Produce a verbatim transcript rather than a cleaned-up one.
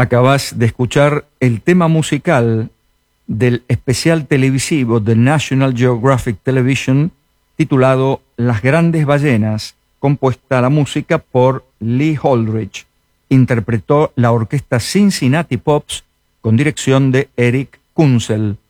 Acabas de escuchar el tema musical del especial televisivo de National Geographic Television titulado Las Grandes Ballenas, compuesta la música por Lee Holdridge. Interpretó la orquesta Cincinnati Pops con dirección de Eric Kunzel.